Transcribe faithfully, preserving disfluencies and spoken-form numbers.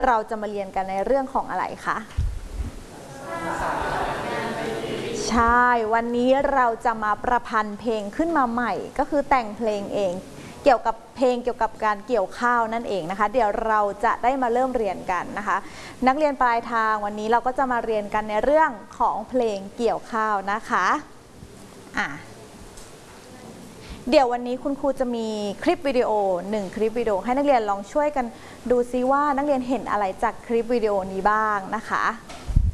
เราจะมาเรียนกันในเรื่องของอะไรคะใช่วันนี้เราจะมาประพันธ์เพลงขึ้นมาใหม่ก็คือแต่งเพลงเองเกี่ยวกับเพลงเกี่ยวกับการเกี่ยวข้าวนั่นเองนะคะเดี๋ยวเราจะได้มาเริ่มเรียนกันนะคะนักเรียนปลายทางวันนี้เราก็จะมาเรียนกันในเรื่องของเพลงเกี่ยวข้าวนะคะอ่ะเดี๋ยววันนี้คุณครูจะมีคลิปวิดีโอหนึ่งคลิปวิดีโอให้นักเรียนลองช่วยกันดูซิว่านักเรียนเห็นอะไรจากคลิปวิดีโอนี้บ้างนะคะ